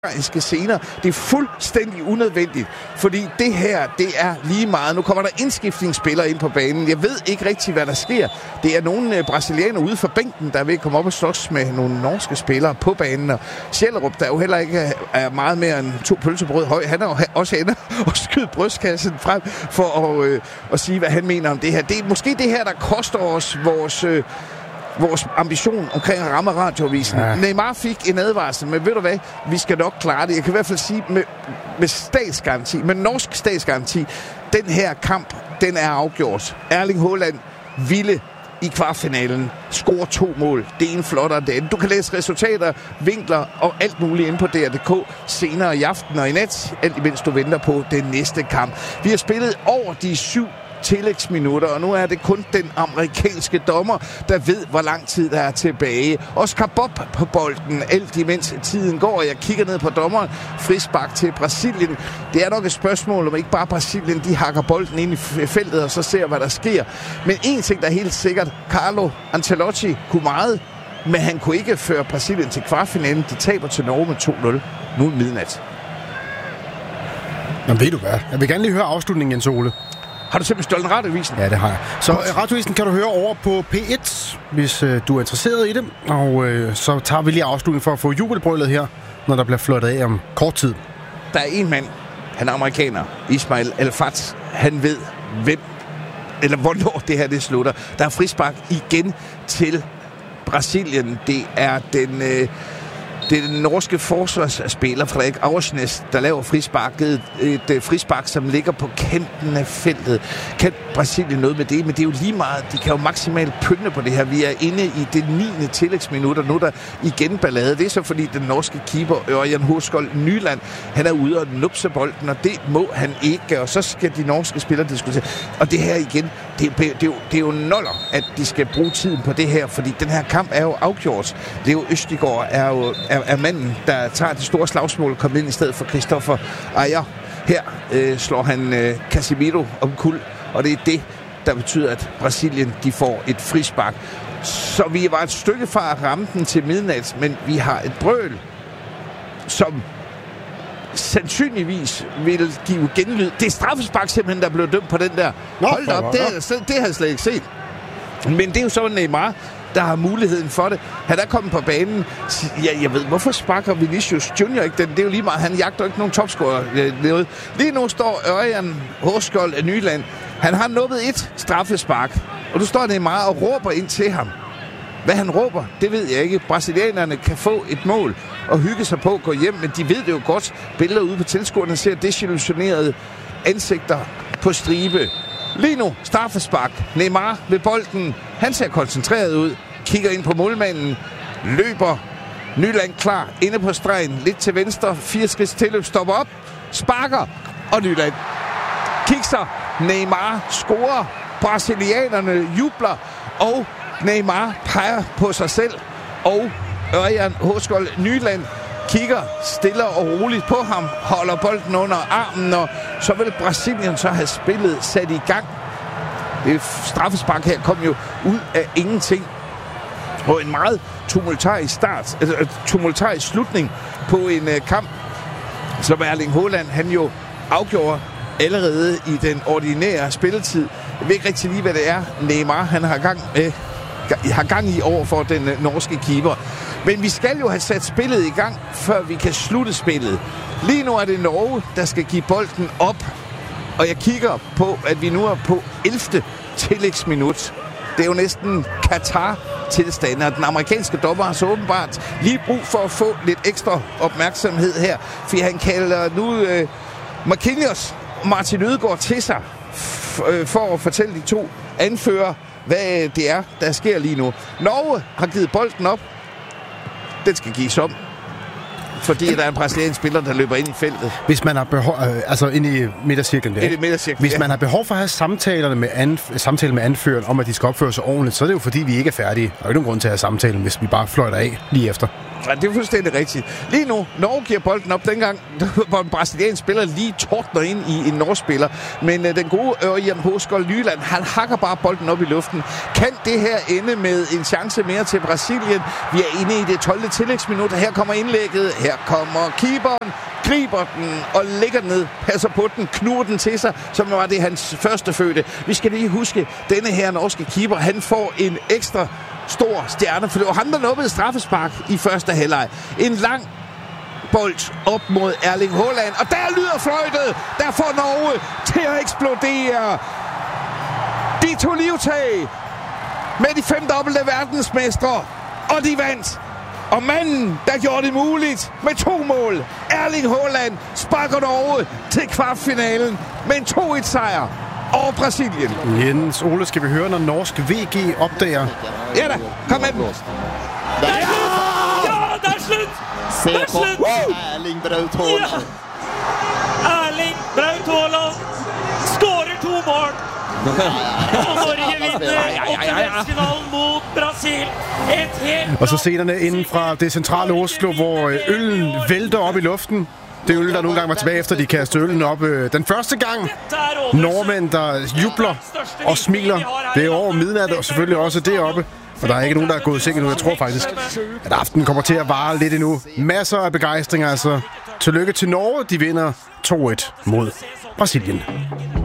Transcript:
scener. Det er fuldstændig unødvendigt, fordi det her, det er lige meget. Nu kommer der indskiftningsspillere ind på banen. Jeg ved ikke rigtig, hvad der sker. Det er nogle brasilianere ude for bænken, der vil komme op og slås med nogle norske spillere på banen. Og Sjællerup, der jo heller ikke er meget mere end 2 pølsebrød høj, han er jo også ender og skyder brystkassen frem for at sige, hvad han mener om det her. Det er måske det her, der koster os vores ambition omkring at ramme radioavisen. Ja. Neymar fik en advarsel, men ved du hvad? Vi skal nok klare det. Jeg kan i hvert fald sige med statsgaranti, med norsk statsgaranti, den her kamp, den er afgjort. Erling Haaland ville i kvartfinalen score 2 mål. Det ene flottere end det andet. Du kan læse resultater, vinkler og alt muligt inde på DR.dk senere i aften og i nat, alt imens du venter på den næste kamp. Vi har spillet over de 7 tillægsminutter, og nu er det kun den amerikanske dommer, der ved, hvor lang tid der er tilbage. Oscar Bob på bolden, alt imens tiden går, og jeg kigger ned på dommeren. Frispark til Brasilien. Det er nok et spørgsmål om ikke bare Brasilien, de hakker bolden ind i feltet, og så ser, hvad der sker. Men en ting, der er helt sikkert, Carlo Ancelotti kunne meget, men han kunne ikke føre Brasilien til kvartfinalen. De taber til Norge med 2-0. Nu er midnat. Nå, ved du hvad? Jeg vil gerne lige høre afslutningen, Jens Ole. Har du simpelthen stjålet radioavisen? Ja, det har jeg. Så radioavisen kan du høre over på P1, hvis du er interesseret i det. Og så tager vi lige afslutningen for at få jubelbrølet her, når der bliver flottet af om kort tid. Der er en mand, han er amerikaner, Ismail El-Fat. Han ved, hvornår det her det slutter. Der er frispark igen til Brasilien. Det er den norske forsvarsspiller, Frederik Aursnes, der laver frisparket. Et frispark, som ligger på kanten af feltet. Kan Brasilien noget med det? Men det er jo lige meget. De kan jo maksimalt pynte på det her. Vi er inde i det 9. tillægsminut, og nu er der igen ballade. Det er så fordi den norske keeper, Ørjan Hoskold Nyland, han er ude og nupse bolden, og det må han ikke. Og så skal de norske spillere diskutere. Og det her igen, det er jo noller, at de skal bruge tiden på det her, fordi den her kamp er jo afgjort. Leo Østigård er manden, der tager de store slagsmål, kommet ind i stedet for Christopher Ajer. Her slår han Casemiro omkuld, og det er det, der betyder, at Brasilien de får et frispark. Så vi var et stykke fra at ramme den til midnat, men vi har et brøl, som sandsynligvis vil give genlyd. Det er straffespark simpelthen, der blev dømt på den der. Hold da op, det har jeg slet ikke set. Men det er jo så Neymar, der har muligheden for det. Han er kommet på banen. Ja, jeg ved, hvorfor sparker Vinicius Junior ikke den? Det er jo lige meget. Han jagter ikke nogen topscorer. Lige nu står Ørjan Hoskold Nyland. Han har nubbet et straffespark. Og du står Neymar og råber ind til ham. Hvad han råber, det ved jeg ikke. Brasilianerne kan få et mål og hygge sig på at gå hjem, men de ved det jo godt. Billeder ude på tilskuerne ser desillusionerede ansigter på stribe. Lige nu, straffespark. Neymar ved bolden. Han ser koncentreret ud. Kigger ind på målmanden. Løber. Nyland klar. Inde på stregen. Lidt til venstre. 4 skridt tilløb. Stopper op. Sparker. Og Nyland kigger. Neymar scorer. Brasilianerne jubler. Og Neymar peger på sig selv. Og Ørjan Hoskold Nyland kigger stille og roligt på ham, holder bolden under armen, og så vil Brasilien så have spillet sat i gang. Det straffespark her kom jo ud af ingenting. Og en meget tumultarisk slutning på en kamp, som Erling Haaland, han jo afgjorde allerede i den ordinære spilletid. Jeg ved ikke rigtig lige, hvad det er, Neymar han har gang i over for den norske keeper. Men vi skal jo have sat spillet i gang, før vi kan slutte spillet. Lige nu er det Norge, der skal give bolden op. Og jeg kigger på, at vi nu er på 11. tillægsminut. Det er jo næsten Katar-tilstande, og den amerikanske dommer har så åbenbart lige brug for at få lidt ekstra opmærksomhed her. For han kalder nu Marquinhos og Martin Ødegaard til sig for at fortælle de to anfører, hvad det er, der sker lige nu. Norge har givet bolden op. Den skal gives om, fordi der er en brasiliansk spiller, der løber ind i feltet. Hvis man har behov, ind i midtercirklen der. Hvis man har behov for at have samtaler med anføreren om, at de skal opføre sig ordentligt, så er det jo fordi, vi ikke er færdige. Der er jo ikke nogen grund til at have samtalen, hvis vi bare fløjter af lige efter. Ja, det er fuldstændig rigtigt. Lige nu, Norge giver bolden op dengang, hvor en brasiliansk spiller lige tordner ind i en norsk spiller. Men den gode Ørjan Påsgaard Nyland, han hakker bare bolden op i luften. Kan det her ende med en chance mere til Brasilien? Vi er inde i det 12. tillægsminut. Her kommer indlægget. Her kommer keeperen. Griber den og lægger ned, passer på den, knuger den til sig, som var det hans første fødte. Vi skal lige huske, denne her norske keeper, han får en ekstra stor stjerne, for det var ham, der nåede straffespark i første halvleg. En lang bold op mod Erling Haaland, og der lyder fløjtet, der får Norge til at eksplodere. De tog livtag med de 5 dobbelte verdensmestre, og de vandt. Og manden, der gjorde det muligt med 2 mål, Erling Haaland, sparker Norge til kvartfinalen med en 2-1-sejr over Brasilien. Jens Ole, skal vi høre, når norsk VG opdager? Ja da, kom med den. Ja, det er slut! Det er slut! Erling Braut Haaland. Erling Braut Haaland skårer 2 mål. Og Norge vinner 8-finalen mod Brasil. Og så scenerne inden fra det centrale Oslo, hvor øllen vælter op i luften. Det er øl, der nogle gange var tilbage efter, de kastede øllen op. Den første gang, nordmænd, der jubler og smiler, det er over midnat, og selvfølgelig også deroppe. Og der er ikke nogen, der er gået i seng endnu. Jeg tror faktisk, at aftenen kommer til at vare lidt endnu. Masser af begejstring, altså. Tillykke til Norge, de vinder 2-1 mod Brasilien.